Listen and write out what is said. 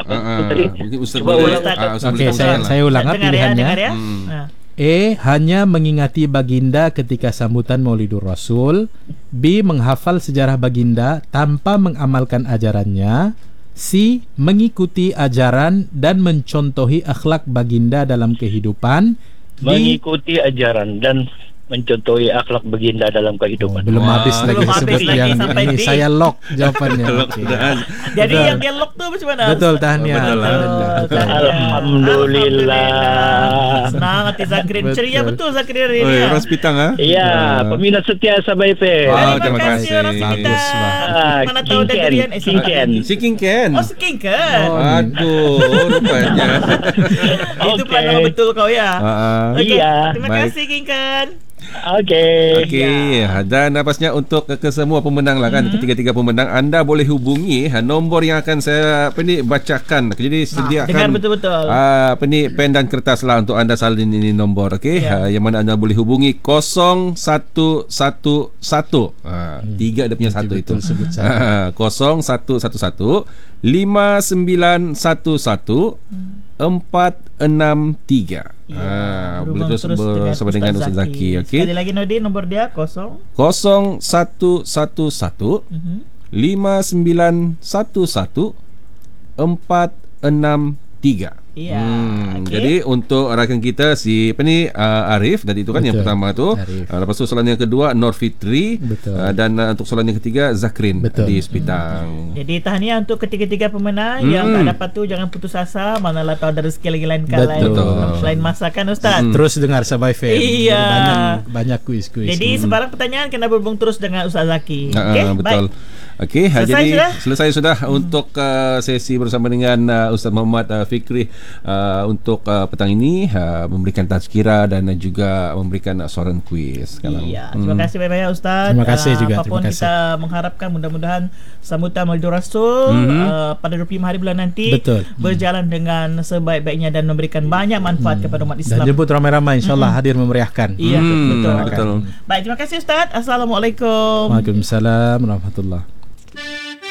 Mungkin Ustaz Cuba boleh. ulang, Ustaz. Okey, saya ulang pilihannya. Dengar ya. A. Hanya mengingati baginda ketika sambutan Maulidur Rasul. B. Menghafal sejarah baginda tanpa mengamalkan ajarannya. C. Mengikuti ajaran dan mencontohi akhlak baginda dalam kehidupan. D. Mengikuti ajaran dan mencontohi akhlak baginda dalam kehidupan. Belum habis lagi Belum habis sebut lagi yang sampai ini. D. Saya lock jawabannya. Okey. Jadi Betul. yang dia lock tu macam mana? Betul, tahniah. Betul. Alhamdulillah. Senang hati Zakrin. Betul. Ceria betul Zakrin hari ni. Oi, Ros Pitang Ya, peminat setia Sabah FM. Terima kasih. Bagus, Mana tahu dah durian. King Ken. Si King Ken. Oh, King Ken. Aduh, rupanya. Itu pernah betul kau ya. Okey, Iya. terima Baik. kasih King Ken. Okey, dan napasnya untuk kesemua pemenang lah kan, ketiga-tiga pemenang, anda boleh hubungi nombor yang akan saya bacakan. Jadi sediakan dengar betul-betul. pen dan kertas lah untuk anda salin ini nombor, okey. Yang mana anda boleh hubungi 0111. Tiga dia punya satu itu. 0111 5911 463. Boleh terus bersama dengan Ustaz Zaki. Okey. Sekali lagi Nordin, nombor dia 0111 5911 463. Iya. Okey. Jadi untuk rakan kita si Arif tadi itu kan. Betul. Yang pertama tu. Lepas tu soalan yang kedua Nur Fitri. Betul. Dan untuk soalan yang ketiga Zakrin. Betul. Di Sepitang. Jadi tahniah untuk ketiga-tiga pemenang. Yang tak dapat tu jangan putus asa. Manalah tahu ada rezeki lagi lain kali. Betul. Selain masakan Ustaz. Terus dengar Sabah FM. Iya. Banyak kuis-kuis. Jadi sebarang pertanyaan kena berhubung terus dengan Ustaz Zaki. Okey, Betul. baik. Okey, jadi sudah? selesai sudah untuk sesi bersama dengan Ustaz Muhammad Fikri untuk petang ini, memberikan tazkirah dan juga memberikan soalan kuis sekarang. Iya, terima kasih banyak Ustaz. Terima kasih juga. Apapun Terima kasih. kita mengharapkan mudah-mudahan sambutan Maulidur Rasul pada 25 hari bulan nanti berjalan dengan sebaik-baiknya dan memberikan banyak manfaat kepada umat Islam. Dan jemput ramai-ramai, insyaAllah hadir memeriahkan. Iya, betul. Betul. Baik, terima kasih Ustaz. Assalamualaikum. Waalaikumsalam warahmatullahi.